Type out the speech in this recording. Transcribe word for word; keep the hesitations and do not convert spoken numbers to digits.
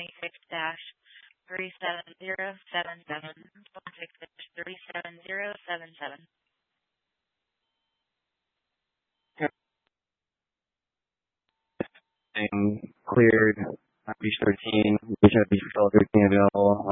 twenty-six dash three seven zero seven seven, twenty-six dash three seven zero seven seven. Cleared. Beach thirteen. Beach thirteen available.